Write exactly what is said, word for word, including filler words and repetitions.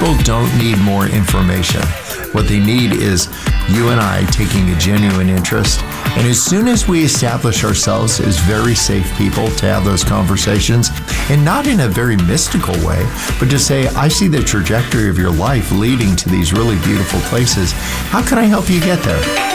People don't need more information. What they need is you and I taking a genuine interest. And as soon as we establish ourselves as very safe people to have those conversations, and not in a very mystical way, but to say, I see the trajectory of your life leading to these really beautiful places. How can I help you get there?